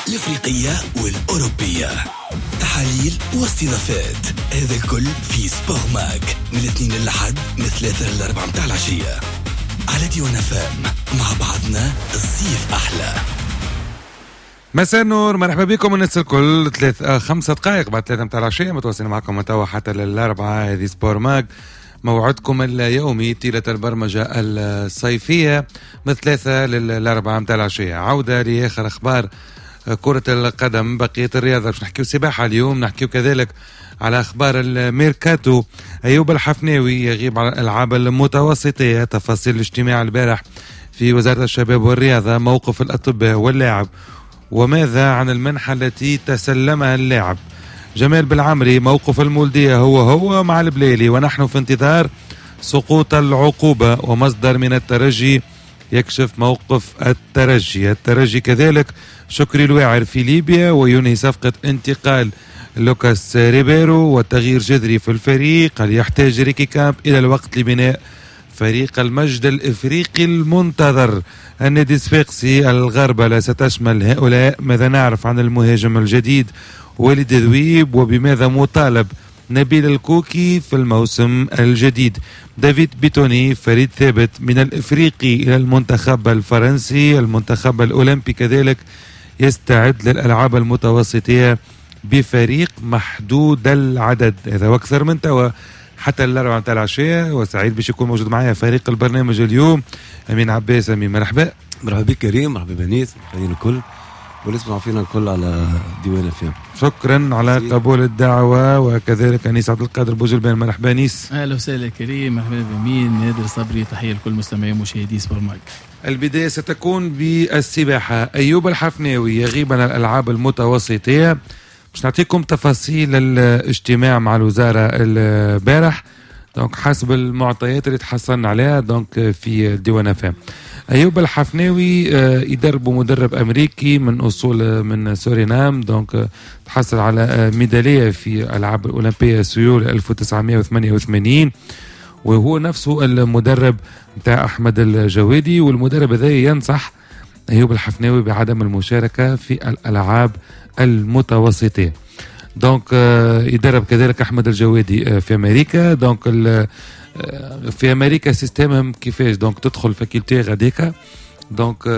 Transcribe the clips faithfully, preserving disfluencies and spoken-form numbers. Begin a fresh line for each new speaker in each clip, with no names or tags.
الافريقية والاوروبية، تحاليل واستضافات، هذا الكل في سبور ماك من الاثنين للحد من ثلاثة للأربعة متاع العشية على ديوان فام. مع بعضنا الصيف أحلى.
مساء النور، مرحبا بكم الناس الكل. ثلاث آه خمسة دقائق بعد ثلاثة متاع العشية متواصلين معكم متوا حتى للأربعة. هذه سبور ماك، موعدكم اليومي طيلة البرمجة الصيفية من ثلاثة للأربعة متاع العشية. عودة لآخر أخبار كرة القدم، بقية الرياضة. باش نحكيو سباحة اليوم، نحكيو كذلك على أخبار الميركاتو. أيوب الحفناوي يغيب على الألعاب المتوسطية. تفاصيل الاجتماع البارح في وزارة الشباب والرياضة، موقف الأطباء واللاعب، وماذا عن المنحة التي تسلمها اللاعب. جمال بالعمري، موقف المولدية هو هو مع البليلي، ونحن في انتظار سقوط العقوبة، ومصدر من الترجي يكشف موقف الترجي. الترجي كذلك شكري الواعر في ليبيا، وينهي صفقة انتقال لوكاس ريبيرو، وتغيير جذري في الفريق. هل يحتاج ريكي كامب إلى الوقت لبناء فريق المجد الإفريقي المنتظر؟ النادي الصفاقسي الغربلة ستشمل هؤلاء. ماذا نعرف عن المهاجم الجديد وليد ذويب، وبماذا مطالب نبيل الكوكي في الموسم الجديد؟ دافيد بيتوني، فريد ثابت من الإفريقي إلى المنتخب الفرنسي. المنتخب الأولمبي كذلك يستعد للألعاب المتوسطية بفريق محدود العدد. هذا واكثر من توا حتى الأربعة متاع العشية. وسعيد باش يكون موجود معايا فريق البرنامج اليوم. أمين عباس. أمين مرحبا.
مرحبا بك كريم، مرحبا بنيس، مرحبا الكل ونسمع فينا الكل على ديوان فيهم.
شكرا على قبول الدعوة. وكذلك أنيس عبد القادر بوجلبان. مرحبا أنيس.
أهلا وسهلا كريم، مرحبا بأمين. نادر صبري، تحية لكل مستمعي ومشاهدي سبور ماك.
البداية ستكون بالسباحة. أيوب الحفناوي يغيب عن الألعاب المتوسطية. باش نعطيكم تفاصيل الاجتماع مع الوزارة البارح، دونك حسب المعطيات اللي تحصلنا عليها دونك في ديوان فام. أيوب الحفناوي يدرب مدرب أمريكي من أصول من سورينام، دونك تحصل على ميدالية في الألعاب الأولمبية سيول ألف وتسعمائة وثمانية وثمانين، وهو نفسه المدرب متاع أحمد الجوادي. والمدرب هذا ينصح أيوب الحفناوي بعدم المشاركة في الألعاب المتوسطية. دونك يدرب كذلك أحمد الجوادي في أمريكا. دونك في أمريكا سيستمهم كيفاش؟ دونك تدخل فاكولتي غاديكا، دونك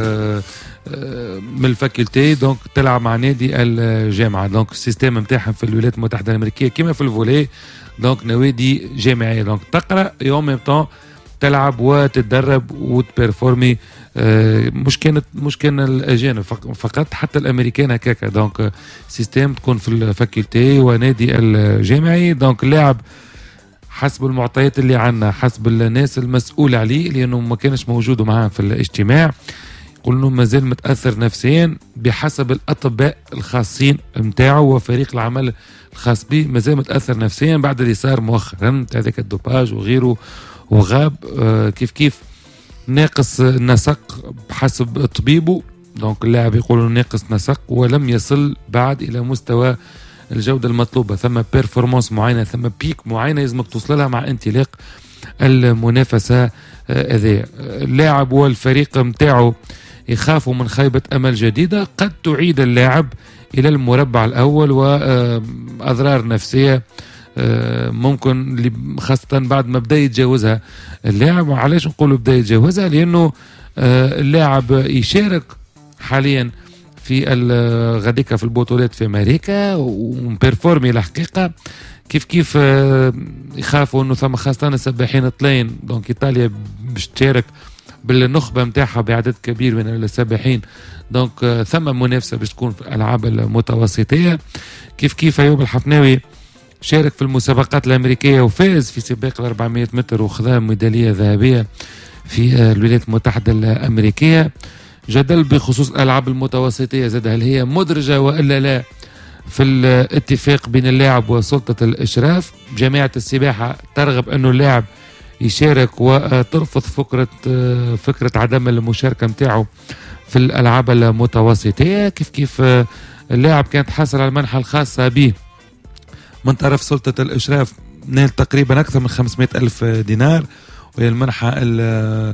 من الفاكولتي دونك تلعب مع نادي الجامعة. دونك السيستم متاعهم في الولايات المتحدة الأمريكية كما في الفولي، دونك نوادي جامعية، دونك تقرأ يوم ميم طون تلعب وتتدرب وتبرفورمي. مش كانت مش كان الاجانب فقط، حتى الامريكان هكاكا. دونك سيستم تكون في الفاكولتي ونادي الجامعي. دونك اللاعب حسب المعطيات اللي عنا، حسب الناس المسؤول عليه لانه ما كانش موجود معاه في الاجتماع، يقول انه مازال متاثر نفسيا بحسب الاطباء الخاصين متاعه وفريق العمل الخاص به. مازال متاثر نفسيا بعد اللي صار مؤخرا تاع ذاك الدوباج وغيره، وغاب آه كيف كيف ناقص نسق بحسب طبيبه. دونك اللاعب يقول ناقص نسق ولم يصل بعد الى مستوى الجوده المطلوبه. ثم بيرفورمانس معينه، ثم بيك معينه لازمك توصل لها مع انطلاق المنافسه هذه. اللاعب والفريق متاعه يخافوا من خيبه امل جديده قد تعيد اللاعب الى المربع الاول، واضرار نفسيه ممكن خاصة بعد ما بدأ يتجاوزها اللاعب. علاش نقول بدأ يتجاوزها؟ لأنه اللاعب يشارك حاليا في غاديكا في البطولات في أمريكا ومبرفورمي الحقيقة كيف كيف يخافوا أنه ثم خاصة السباحين الطلين. دونك إيطاليا باش تشارك بالنخبة متاعها بعدد كبير من السباحين، دونك ثم منافسة باش تكون في الألعاب المتوسطية. كيف كيف أيوب الحفناوي شارك في المسابقات الأمريكية وفاز في سباق الأربعمائة متر وخذ ميدالية ذهبية في الولايات المتحدة الأمريكية. جدل بخصوص الألعاب المتوسطية زاد، هل هي مدرجة وإلا لا في الاتفاق بين اللاعب وسلطة الإشراف. جماعة السباحة ترغب أنه اللاعب يشارك وترفض فكرة فكرة عدم المشاركة متاعه في الألعاب المتوسطية. كيف كيف اللاعب كانت حاصل على المنحة الخاصة به من طرف سلطة الإشراف، نال تقريبا أكثر من خمسمائة ألف دينار، وهي المنحة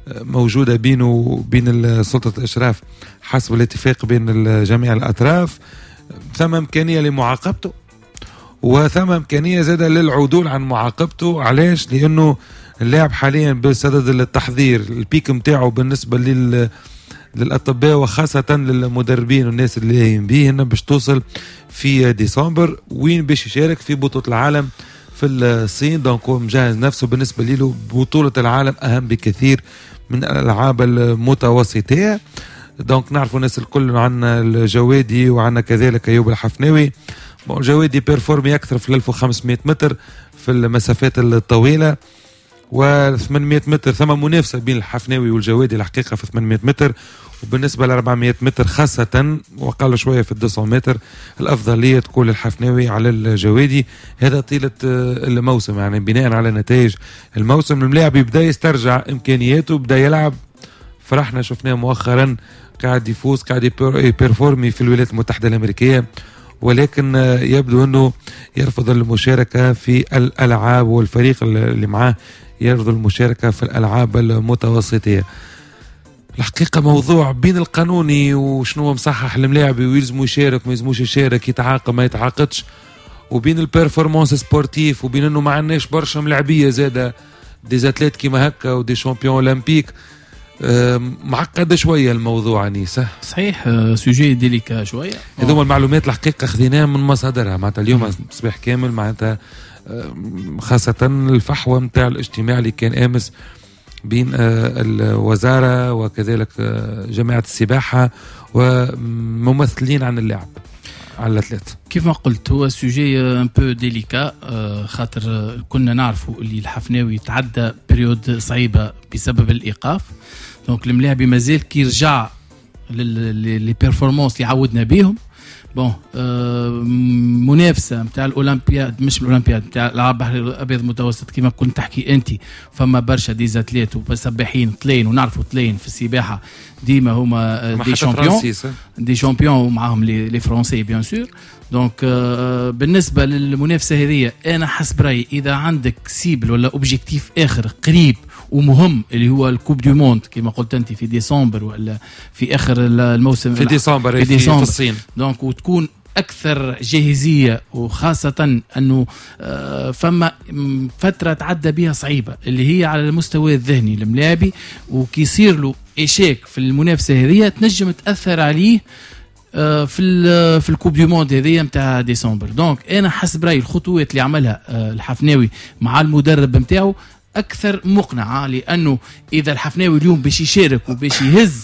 موجودة بينه وبين سلطة الإشراف حسب الاتفاق بين جميع الأطراف، ثم إمكانية لمعاقبته وثم إمكانية زادة للعدول عن معاقبته. علاش؟ لأنه اللاعب حاليا بصدد التحضير، البيك متاعه بالنسبة لل للأطباء وخاصة للمدربين والناس اللي قايم به إنه باش توصل في ديسمبر وين باش يشارك في بطولة العالم في الصين. دونك هو مجهز نفسه بالنسبة له بطولة العالم أهم بكثير من الألعاب المتوسطية. دونك نعرفوا الناس الكل عنا الجوادي وعنا كذلك أيوب الحفناوي. جوادي بيرفورمي أكثر في ألف وخمسمائة متر في المسافات الطويلة، و ثمانمائة متر ثم منافسة بين الحفناوي والجوادي الحقيقة في ثمانمائة متر، وبالنسبة ل أربعمائة متر خاصة وقال شوية في تسعمائة متر الأفضلية تكون الحفناوي على الجوادي. هذا طيلة الموسم، يعني بناء على نتائج الموسم اللاعب يبدأ يسترجع إمكانياته، بدأ يلعب. فرحنا شفناه مؤخرا قاعد يفوز قاعد يبيرفورمي في الولايات المتحدة الأمريكية، ولكن يبدو أنه يرفض المشاركة في الألعاب، والفريق اللي معاه يرفض المشاركة في الألعاب المتوسطية. الحقيقة موضوع بين القانوني وشنو مصحح الملاعب ويلزمو يشارك ما يلزموش يشارك، يتعاقد ما يتعاقدش، وبين البيرفورمانس سبورتيف، وبين انه ما عندناش برشا ملاعبية زادة دي زاتليت كيما هكا ودي شامبيون اولمبيك. معقد شوية الموضوع انيس.
صحيح، سوجي ديليكا شوية.
هذوما المعلومات الحقيقة خذيناها من مصادرها، معناتها اليوم صباح كامل معناتها خاصة الفحوى متاع الاجتماع اللي كان امس بين الوزارة وكذلك جماعة السباحة وممثلين عن اللعب على الأثليت.
كيف ما قلت هو سوجي ان بو ديليكا، خاطر كنا نعرفوا اللي الحفناوي تعدى بريود صعيبة بسبب الإيقاف. دونك الملاعبي مازال كي رجع للي بيرفورمانس اللي عودنا بيهم. بون آه منافسه نتاع الاولمبياد، مش الاولمبياد نتاع العاب البحر الابيض المتوسط كما كنت تحكي انت، فما برشا ديزاتليت وسباحين طلين، ونعرفوا طلين في السباحه ديما هما دي شامبيون دي شامبيون ومعاهم لي فرونسي بيان سور. دونك آه بالنسبه للمنافسه هذه انا حسب رايي اذا عندك سيبل ولا اوبجيكتيف اخر قريب ومهم اللي هو الكوب دو موند كما قلت انت في ديسمبر ولا في اخر الموسم
في ديسمبر في, ديسمبر في الصين،
دونك وتكون اكثر جاهزيه، وخاصه انه فما فتره تعدى بها صعيبه اللي هي على المستوى الذهني الملاعبي، وكي يصير له إشاك في المنافسه هذه تنجم تاثر عليه في في الكوب دو موند هذه نتاع ديسمبر. دونك انا حسب رايي الخطوات اللي عملها الحفناوي مع المدرب نتاعو اكثر مقنعه، لانه اذا الحفناوي اليوم باش يشارك وباش يهز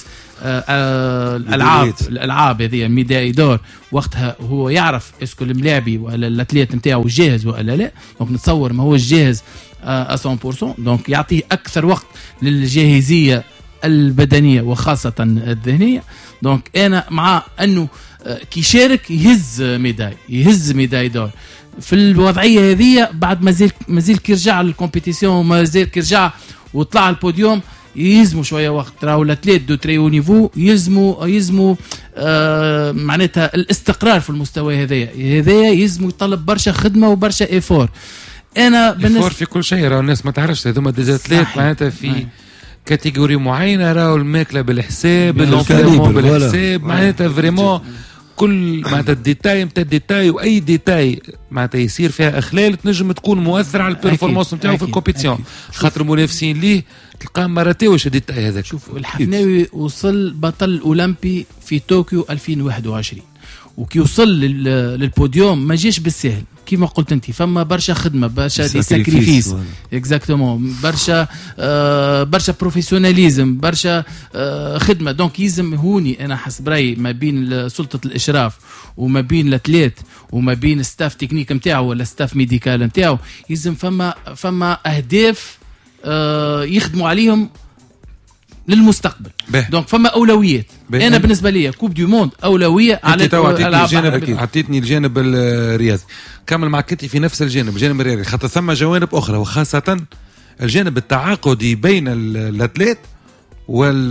الالعاب الالعاب هذه ميداي دور، وقتها هو يعرف اسكو الملاعبي ولا الاتليت نتاعو جاهز ولا لا. دونك نتصور ما هو جاهز مية بالمية، دونك يعطيه اكثر وقت للجاهزيه البدنيه وخاصه الذهنيه. دونك انا مع انه كي يشارك يهز ميداي يهز ميداي دور في الوضعيه هذه، بعد مازال مازال كي يرجع للكومبيتيسيون مازال كي يرجع وطلع البوديوم يلزموا شويه وقت. راهو الاتليت دو تري او نيفو يلزموا يلزموا آه معناتها الاستقرار في المستوى هذايا هذايا يلزموا يطلب برشا خدمه وبرشا ايفور. انا
بالنسبه في كل شيء راهو الناس ما تعرفش هذوما ديزاتليت معناتها في آه. كاتيجوري معينه، راهو الماكله بالحساب الكاليبر بالحساب معناتها فريمون كل معناتها الديتاي نتاع الديتاي، واي ديتاي معناتها يصير فيها اخلال تنجم تكون مؤثر على البيرفورمانس نتاعو في الكومبيتيسيون، خاطر منافسين ليه تلقاه ما راتيوش الديتاي هذاك.
شوف الحفناوي وصل بطل اولمبي في طوكيو ألفين وواحد وعشرين، وكي وصل للبوديوم ما جاش بالسهل كيما قلت انت، فما برشا خدمه برشا دي ساكريفيس اكزاكتومون، برشا آه برشا بروفيسيوناليزم برشا آه خدمه. دونك يلزم هوني انا حسب رايي ما بين سلطه الاشراف وما بين الاتليت وما بين ستاف تكنيك نتاعو ولا ستاف ميديكال نتاعو، يلزم فما فما اهداف آه يخدموا عليهم للمستقبل. دونك فما اولويات. انا أنا بالنسبه لي كوب دو موند اولويه على
الجانب. عطيتني الجانب الرياضي، كمل مع كتي في نفس الجانب الجانب الرياضي، خاطر ثم جوانب اخرى وخاصه الجانب التعاقدي بين الاتليت وال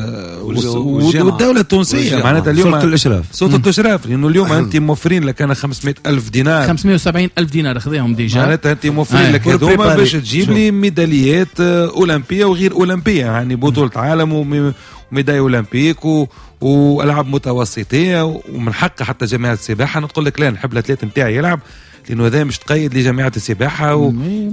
والدولة التونسية معناتها اليوم
سلطة الإشراف
سلطة الإشراف لأنه اليوم أنت موفرين لك أنا خمسمائة ألف دينار
خمسمائة وسبعين ألف دينار أخذهم ديجا
معناتها أنت موفرين
آه.
لك هذوما باش تجيب لي ميداليات أولمبية وغير أولمبية يعني بطولة عالم وميدالية أولمبيك و... والعاب متوسطيه ومن حق حتى جامعه السباحه نقول لك لا نحب الاتليت نتاعي يلعب لانه هذا مش تقيد لجامعه السباحه و,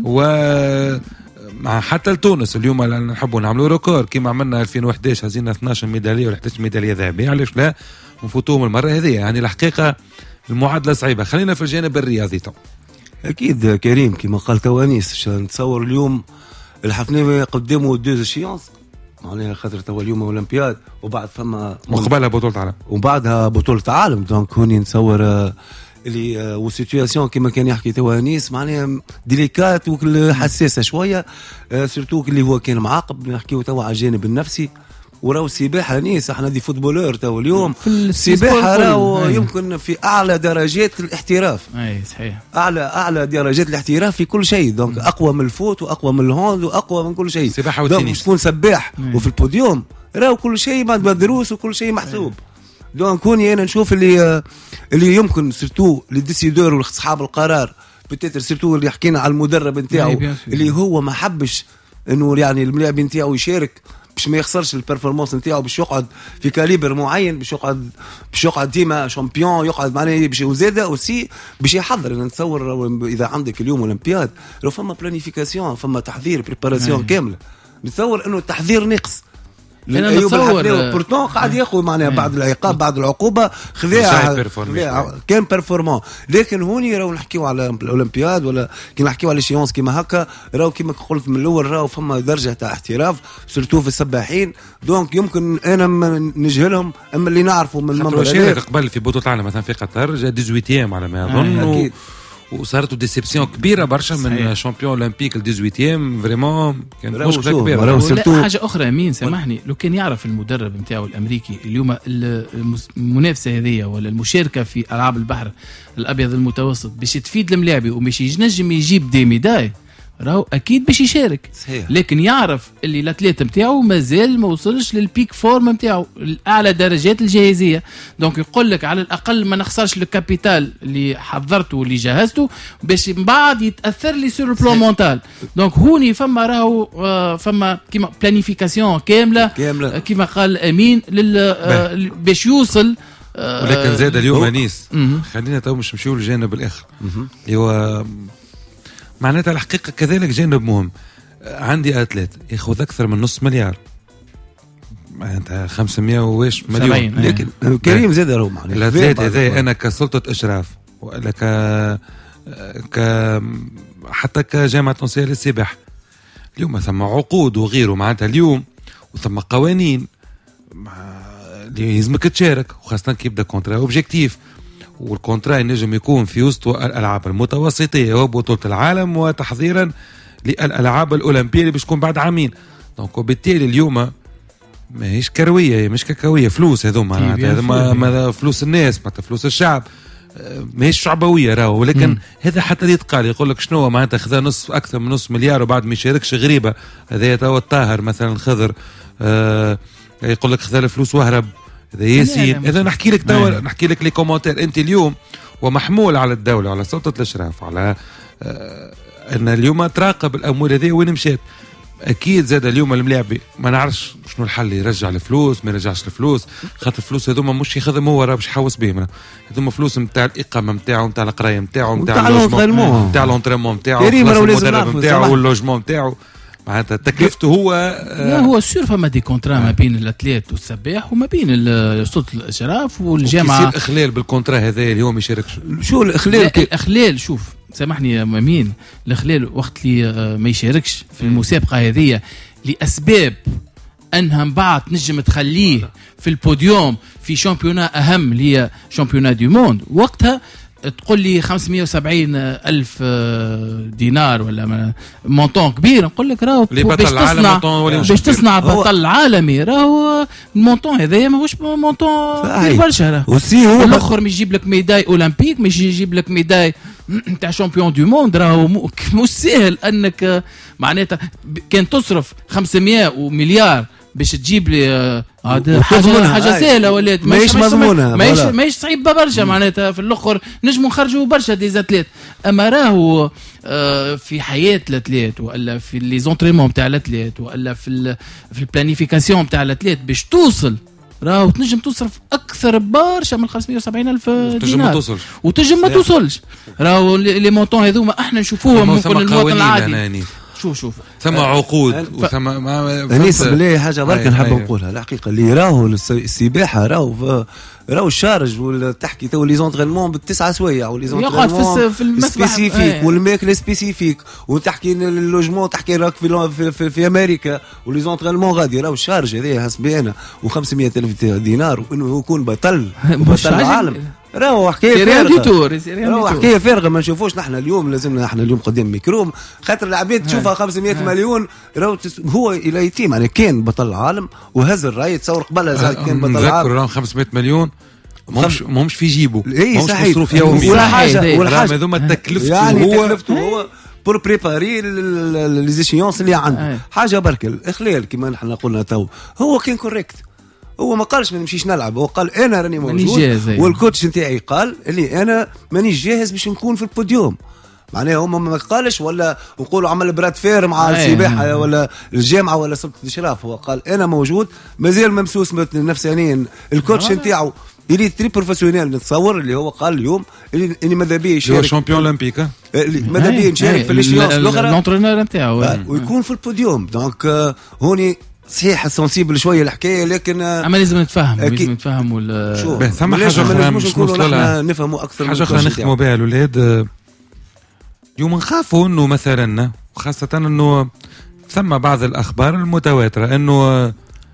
و... مع حتى لتونس اليوم نحبوا نعملوا ريكور كيما عملنا ألفين وإحدى عشر هزينا اثناش ميداليه ولا احداش ميداليه ذهبيه علاش لا نفوتوهم المره هذه يعني الحقيقه المعادله صعيبه. خلينا في الجانب الرياضي تو
اكيد كريم كما قال توانيس نتصور اليوم الحفناوي قدامه دوز شيانس معناها خاطر توا اليوم اولمبياد وبعد فما
وقبلها بطوله عالم
وبعدها بطوله عالم دونك هوني نتصور اللي والسيتواسيون كما كان يحكي توا انيس معناها ديليكات وحساسه شويه سيرتو اللي هو كان معاقب نحكيو توا على الجانب النفسي وراو السباحه نيس احنا دي فوتبولور توا اليوم السباحه راهو يمكن في اعلى درجات الاحتراف
اي صحيح
اعلى اعلى درجات الاحتراف في كل شيء دونك اقوى من الفوت واقوى من الهاند واقوى من كل شيء
السباحه والتنس
تكون سباح وفي البوديوم راهو كل شيء مدروس وكل شيء محسوب دونك كوني انا نشوف اللي اللي يمكن سيرتو لي ديسيدور واصحاب القرار بتاتر سيرتو اللي حكينا على المدرب نتاعو اللي هو ما حبش انه يعني الملاعب نتاعو يشارك باش ما يخسرش البرفورمانس نتاعو باش يقعد في كاليبر معين باش يقعد باش يقعد ديما شامبيون يقعد معناه باش وزاده اوسي باش يحضر. انا نتصور اذا عندك اليوم اولمبياد لو فما بلانيفيكاسيون فما تحضير بريباراسيون كامله نتصور انه التحضير ناقص
انا نتصور
بورتون قاعد ياخذ معناها بعد العقاب بعد العقوبه خذاها كان بيرفورمون لكن هوني راهو نحكيو على الاولمبياد ولا كي نحكيو على شيونس كيما هكا راهو كيما قلت من الاول راهو فما درجه تاع احتراف سيرتو في السباحين دونك يمكن انا نجهلهم اما اللي نعرفوا من
المنبر شارك قبل في بطوله العالم مثلا في قطر جا ثمانية عشر على ما اظن
اكيد
وصارت ديسيبسيون كبيره برشا من شامبيون اولمبيك ال ثمانية عشر فريمون كان مشكله كبيره.
لا حاجه اخرى امين سامحني لو كان يعرف المدرب نتاعو الامريكي اليوم المنافسه هذه ولا المشاركه في العاب البحر الابيض المتوسط باش تفيد الملاعبي ومش ينجم يجيب دي ميداي راهو اكيد باش يشارك
صحيح.
لكن يعرف اللي الاتليت نتاعو مازال ما وصلش للبيك فورم نتاعو الاعلى درجات الجاهزيه دونك يقول لك على الاقل ما نخسرش الكابيتال اللي حضرته واللي جهزته باش من بعد يتاثر لي سور البلان مونتال دونك هوني فما راهو فما كيما بلانيفيكاسيون كامله, كاملة. كيما قال امين لل باش يوصل
ولكن زاد اليوم انيس خلينا تو مش نمشيو للجانب الاخر اللي هو معناتها الحقيقة كذلك جانب مهم. عندي أتليت يأخذ أكثر من نص مليار معناتها خمسمائة وويش مليون
لكن كريم زاد راهو معناتها
الأتليت هذا أنا كسلطة إشراف ولا ك ك حتى كجامعة تونسية للسباحة اليوم ثم عقود وغيره معناتها اليوم وثم قوانين اللي يلزمك تشارك وخاصة كي يبدا كونترا أوبجيكتيف والكونترا ينجم يكون في وسط الألعاب المتوسطية وبطولة العالم وتحضيرا للألعاب الأولمبية اللي باش تكون بعد عامين دونك وبالتالي اليوم ماهيش كروية مش كاكاوية فلوس هذوما هذا ما فلوس الناس ما فلوس الشعب ماهيش شعبوية راهو ولكن م. هذا حتى اللي يتقال يقول لك شنو معناتها خذا نص أكثر من نص مليار وبعد ما يشاركش غريبة هذا توا الطاهر مثلا خضر آه يقول لك خذا الفلوس وهرب هذا ياسين هذا نحكي لك توا نحكي لك لي كومنتير انت اليوم ومحمول على الدوله على سلطه الاشراف على آه ان اليوم تراقب الاموال هذه وين مشات اكيد زاد اليوم الملاعبي ما نعرفش شنو الحل يرجع الفلوس ما يرجعش الفلوس خاطر الفلوس هذوما مش يخدم هو راه باش يحوس بهم هذوما فلوس نتاع الاقامه نتاعو نتاع القرايه نتاعو نتاع اللوجمون نتاع لونتريمون نتاعو المدرب نتاعو واللوجمون نتاعو معناتها تكلفته هو
لا هو سور فما دي كونترا ما بين الاتليت والسباح وما بين سلطه الاشراف والجامعه
يصير اخلال بالكونترا هذا اللي هو ما يشاركش
شو الاخلال الاخلال شوف سامحني يا مامين الاخلال وقت اللي ما يشاركش في المسابقه هذه لاسباب انها من بعد تنجم تخليه في البوديوم في شامبيونا اهم اللي هي شامبيونا دي موند وقتها تقول لي خمسمائة وسبعين ألف دينار ولا مونطون كبير نقول لك راهو باش تصنع باش تصنع بطل عالمي راهو المونطون هذايا ماهوش مونطون كبير برشا راهو الاخر مش يجيب لك ميداي اولمبيك مش يجيب لك ميداي تاع شامبيون دو موند راهو مش سهل انك معناتها كان تصرف خمسمائة ومليار باش تجيب لي هذا حاجه حاجه سهله ولات
ماهيش مضمونه
ماهيش ماهيش صعيبه برشا معناتها في الاخر نجموا نخرجوا برشا ديزاتليت. اما راهو في حياه الاتليت ولا في لي زونتريمون تاع الاتليت ولا في في البلانيفيكاسيون تاع الاتليت باش توصل راهو تنجم تصرف اكثر برشا من خمسمية وسبعين الف دينار وتنجم ما توصلش. راهو لي مونطون هذوما احنا نشوفوهم ممكن المواطن العادي. شوف شوف
ثم عقود وثم
انيس بلي حاجه برك نحب نقولها الحقيقه اللي راهو السباحه راهو راهو الشارج والتحكي تو لي زونترينمون بالتسعه سوايع ولي زونترينمون
في المسبح
سبيسيفيك والماكله سبيسيفيك وتحكي اللوجمون تحكي راك في في, في, في امريكا ولي زونترينمون غادي راهو الشارج هذا حسبي انا وخمسمية الف دينار وانه يكون بطل بطل العالم راهو حكايه فارغه راهو حكايه فارغه ما نشوفوش نحن اليوم لازمنا نحن اليوم قدام ميكروم خاطر العباد تشوفها خمسمية مليون راهو هو الى يتيم يعني كان بطل العالم وهز الرايه تصور قبلها كان بطل العالم
نذكر خمسمية مليون ماهمش ماهمش في جيبه
ماهمش
مصروف يومي
ولا حاجه
ولا حاجه هذوما تكلفته
يعني
هو
تكلفته هو بور بريباري لي زيشيونس اللي عنده حاجه برك الاخلال كما نحن قلنا تو هو كان كوريكت هو ما قالش ما نمشيش نلعب هو قال انا راني موجود والكوتش نتاعي قال اللي انا مانيش جاهز باش نكون في البوديوم معناها هم ما قالش ولا نقولوا عمل براد فير مع السباحه ولا الجامعه ولا سلطه الاشراف هو قال انا موجود مازال ممسوس نفسانيا الكوتش نتاعو اللي تري بروفيسيونيل نتصور اللي هو قال اليوم اللي ماذا بيه يشارك
شامبيون اولمبيك
ماذا بيه نشارك في ليشيونس الاخرى
لونترينور نتاعو
ويكون في البوديوم دونك هوني صحيح سنسيبل شويه الحكايه لكن
اما لازم نتفهم لازم نتفهموا
ثم حاجه اخرى مش
نقولوا نفهموا اكثر
حاجه اخرى نختموا بها الاولاد. اليوم نخافوا انه مثلا خاصه انه ثم بعض الاخبار المتواتره انه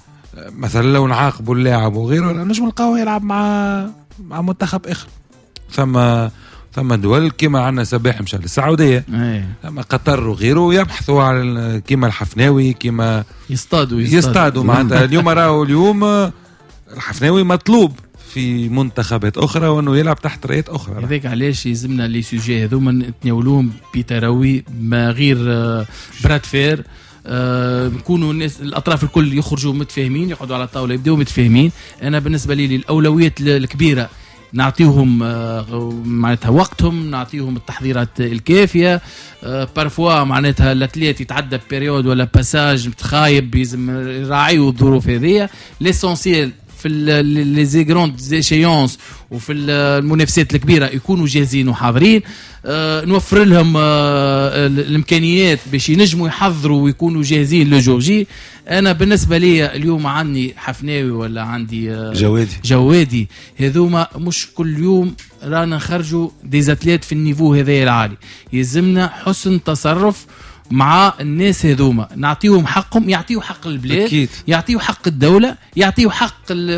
مثلا لو نعاقبوا اللاعب وغيره نجم نلقاوه يلعب مع مع منتخب اخر. ثم ثم دول كما عندنا سباح مشى للسعوديه ثم قطر وغيره يبحثوا على كما الحفناوي كما
يصطادوا
يصطادوا معناتها اليوم راهو اليوم الحفناوي مطلوب في منتخبات اخرى وانه يلعب تحت رايات اخرى.
هذاك علاش يلزمنا لي سوجي هذوما نتناولوهم بتروي ما غير براد فير نكونوا آه الناس الاطراف الكل يخرجوا متفاهمين يقعدوا على الطاوله يبداوا متفاهمين. انا بالنسبه لي الاولويات الكبيره نعطيهم آه معناتها وقتهم نعطيهم التحضيرات الكافيه. آه بارفوا معناتها الاتليت يتعدى بيريود ولا باساج متخايب لازم يراعيوا الظروف هذه. ليسونسيال في لي زي غروند زيشيونس وفي المنافسات الكبيره يكونوا جاهزين وحاضرين. آه نوفر لهم آه الامكانيات باش ينجموا يحضروا ويكونوا جاهزين لجورجي. انا بالنسبه لي اليوم عندي حفناوي ولا عندي آه
جوادي
جوادي هذوما مش كل يوم رانا نخرجوا ديزاتليت في النيفو هذا العالي. يلزمنا حسن تصرف مع الناس هذوما نعطيهم حقهم يعطيوا حق البلاد أكيد. يعطيوا حق الدولة يعطيوا حق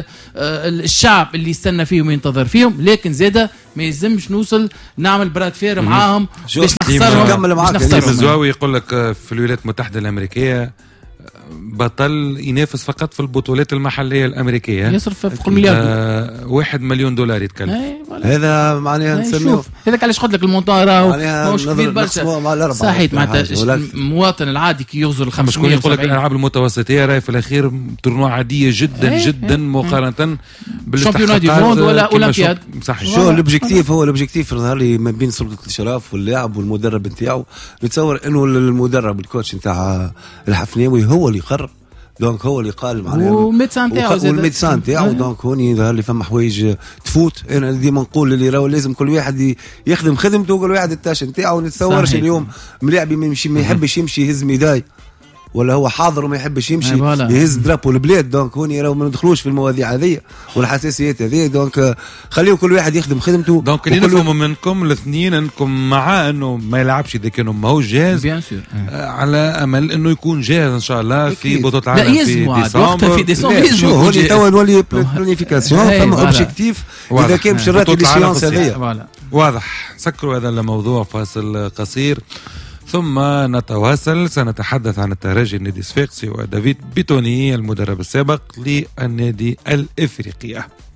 الشعب اللي يستنى فيهم وينتظر فيهم. لكن زادة ما يلزمش نوصل نعمل براد فير معاهم باش نخسرهم.
الزواوي يقول لك في الولايات المتحدة الأمريكية بطل ينافس فقط في البطولات المحلية الأمريكية
يصرف فوق المليار
آه واحد مليون دولار يتكلف.
هذا معناها نسميه
هذاك علاش قلت لك المونطون راهو مش كبير برشا صحيح معناتها المواطن العادي كي يغزر خمسمية
شكون يقول لك الألعاب المتوسطية راهي في الأخير تورنوا عادية جدا ايه جدا مقارنة
بالشامبيونات دي موند ولا أولمبياد.
صحيح شو الأوبجيكتيف هو الأوبجيكتيف ظهر لي ما بين سلطة الإشراف واللاعب والمدرب نتاعو. نتصور إنه المدرب الكوتش نتاع الحفناوي هو اللي قرر دونك هو اللي قال معناها
والميدسان تاعو
زاد والميدسان تاعو دونك هوني ظهر لي فما حوايج تفوت. انا ديما نقول اللي راهو لازم كل واحد يخدم خدمته وكل واحد التاش نتاعو. نتصورش اليوم ملاعبي ما يمشي ما يحبش يمشي يهز ميداي ولا هو حاضر وما يحبش يمشي يهز درابو البلاد. دونك هوني راهو ما ندخلوش في المواضيع هذه والحساسيات هذه. دونك خليو كل واحد يخدم خدمته.
دونك اللي نفهموا منكم الاثنين انكم مع انه ما يلعبش اذا كانوا ماهوش جاهز آه على امل انه يكون جاهز ان شاء الله في بطولة العالم في ديسمبر.
في ديسمبر
هوني توا نولي بلانيفيكاسيون فما اوبجيكتيف اذا كان باش نراتي ليشيونس هذه
واضح. سكروا هذا الموضوع فاصل قصير ثم نتواصل. سنتحدث عن الترجي النادي الصفاقسي ودافيد بيتوني المدرب السابق للنادي الإفريقية.